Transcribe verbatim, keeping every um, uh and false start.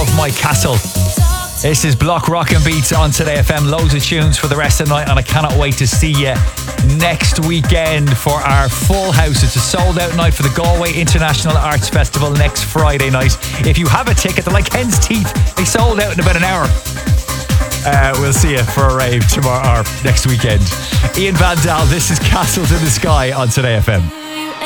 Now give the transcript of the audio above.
of my castle. This is Block Rockin' Beats on Today F M. Loads of tunes for the rest of the night, and I cannot wait to see you next weekend for our full house. It's a sold out night for the Galway International Arts Festival next Friday night. If you have a ticket, they're like hen's teeth. They sold out in about an hour. Uh, we'll see you for a rave tomorrow or next weekend. Ian Van Dahl, this is Castles in the Sky on Today F M.